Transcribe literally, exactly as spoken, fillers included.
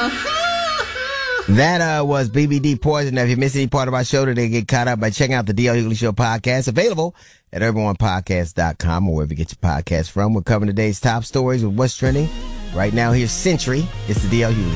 That uh, was B B D Poison. Now, if you missed any part of our show today, get caught up by checking out the D L Hughley Show podcast, available at urban one podcast dot com or wherever you get your podcast from. We're covering today's top stories with what's trending. Right now, here's Century. It's the D L Hughley